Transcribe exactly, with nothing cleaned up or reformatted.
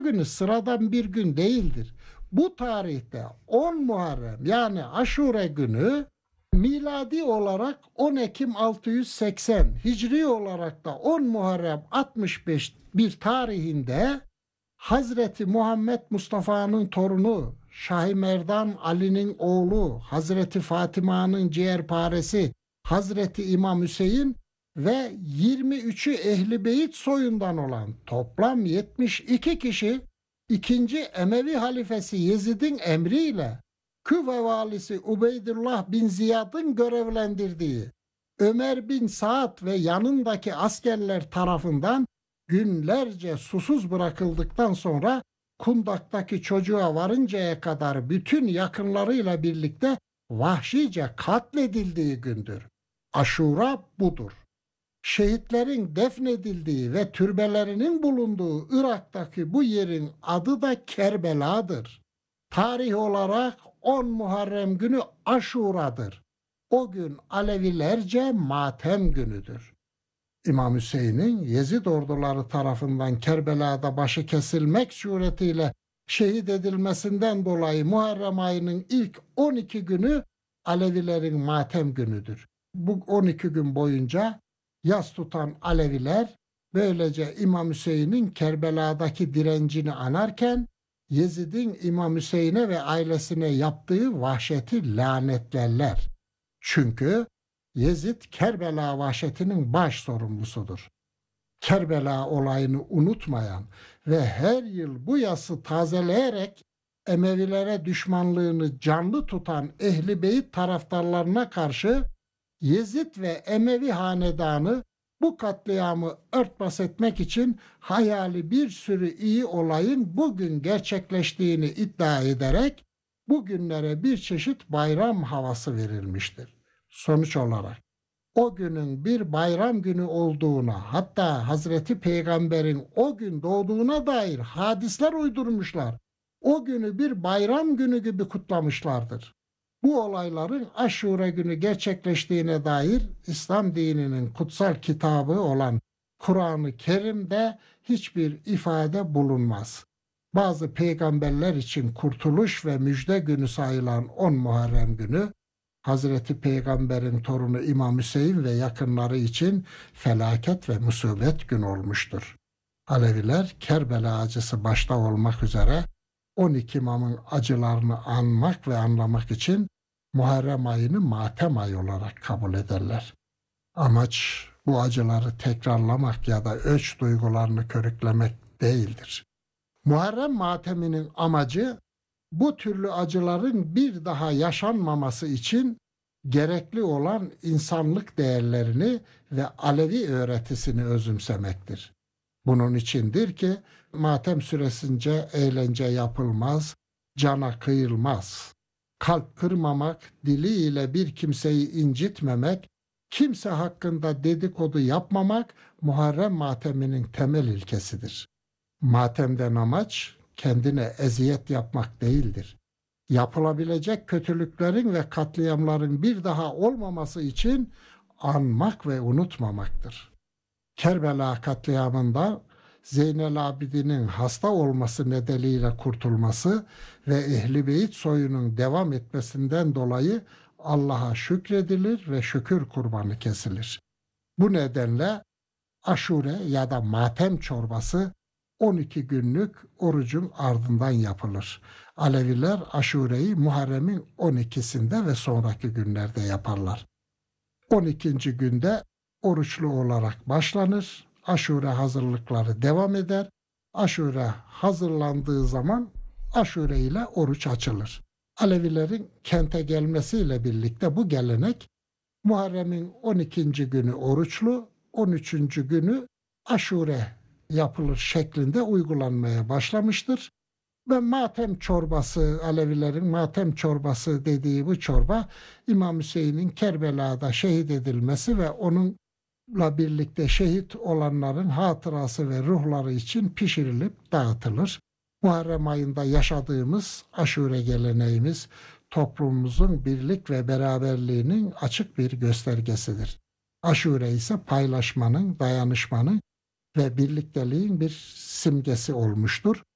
günü sıradan bir gün değildir. Bu tarihte on Muharrem yani Aşure günü miladi olarak on Ekim altı yüz seksen, Hicri olarak da on Muharrem altmış beş bir tarihinde Hazreti Muhammed Mustafa'nın torunu, Şahimerdan Ali'nin oğlu, Hazreti Fatıma'nın ciğerparesi, Hazreti İmam Hüseyin ve yirmi üçü Ehli Beyt soyundan olan toplam yetmiş iki kişi ikinci Emevi halifesi Yezid'in emriyle Küfe valisi Ubeydullah bin Ziyad'ın görevlendirdiği Ömer bin Saad ve yanındaki askerler tarafından günlerce susuz bırakıldıktan sonra kundaktaki çocuğa varıncaya kadar bütün yakınlarıyla birlikte vahşice katledildiği gündür. Aşura budur. Şehitlerin defnedildiği ve türbelerinin bulunduğu Irak'taki bu yerin adı da Kerbela'dır. Tarih olarak on Muharrem günü Aşura'dır. O gün Alevilerce matem günüdür. İmam Hüseyin'in Yezid orduları tarafından Kerbela'da başı kesilmek suretiyle şehit edilmesinden dolayı Muharrem ayının ilk on iki günü Alevilerin matem günüdür. Bu on iki gün boyunca yas tutan Aleviler böylece İmam Hüseyin'in Kerbela'daki direncini anarken Yezid'in İmam Hüseyin'e ve ailesine yaptığı vahşeti lanetlerler. Çünkü Yezid Kerbela vahşetinin baş sorumlusudur. Kerbela olayını unutmayan ve her yıl bu yası tazeleyerek Emevilere düşmanlığını canlı tutan Ehli Beyt taraftarlarına karşı Yezid ve Emevi hanedanı bu katliamı örtbas etmek için hayali bir sürü iyi olayın bugün gerçekleştiğini iddia ederek bugünlere bir çeşit bayram havası verilmiştir. Sonuç olarak o günün bir bayram günü olduğuna, hatta Hazreti Peygamber'in o gün doğduğuna dair hadisler uydurmuşlar. O günü bir bayram günü gibi kutlamışlardır. Bu olayların Aşure günü gerçekleştiğine dair İslam dininin kutsal kitabı olan Kur'an-ı Kerim'de hiçbir ifade bulunmaz. Bazı peygamberler için kurtuluş ve müjde günü sayılan on Muharrem günü, Hazreti Peygamber'in torunu İmam Hüseyin ve yakınları için felaket ve musibet gün olmuştur. Aleviler Kerbela acısı başta olmak üzere on iki imamın acılarını anmak ve anlamak için Muharrem ayını matem ayı olarak kabul ederler. Amaç bu acıları tekrarlamak ya da öç duygularını körüklemek değildir. Muharrem mateminin amacı bu türlü acıların bir daha yaşanmaması için gerekli olan insanlık değerlerini ve Alevi öğretisini özümsemektir. Bunun içindir ki matem süresince eğlence yapılmaz, cana kıyılmaz. Kalp kırmamak, diliyle bir kimseyi incitmemek, kimse hakkında dedikodu yapmamak Muharrem mateminin temel ilkesidir. Matemden amaç kendine eziyet yapmak değildir. Yapılabilecek kötülüklerin ve katliamların bir daha olmaması için anmak ve unutmamaktır. Kerbela katliamında Zeynel Abidin'in hasta olması nedeniyle kurtulması ve Ehl-i Beyt soyunun devam etmesinden dolayı Allah'a şükredilir ve şükür kurbanı kesilir. Bu nedenle Aşure ya da matem çorbası on iki günlük orucun ardından yapılır. Aleviler Aşure'yi Muharrem'in on ikisinde ve sonraki günlerde yaparlar. on ikinci günde oruçlu olarak başlanır. Aşure hazırlıkları devam eder. Aşure hazırlandığı zaman Aşure ile oruç açılır. Alevilerin kente gelmesiyle birlikte bu gelenek Muharrem'in on ikinci günü oruçlu, on üçüncü günü Aşure yapılır şeklinde uygulanmaya başlamıştır. Ve matem çorbası, Alevilerin matem çorbası dediği bu çorba İmam Hüseyin'in Kerbela'da şehit edilmesi ve onunla birlikte şehit olanların hatırası ve ruhları için pişirilip dağıtılır. Muharrem ayında yaşadığımız Aşure geleneğimiz toplumumuzun birlik ve beraberliğinin açık bir göstergesidir. Aşure ise paylaşmanın, dayanışmanın ve birlikteliğin bir simgesi olmuştur.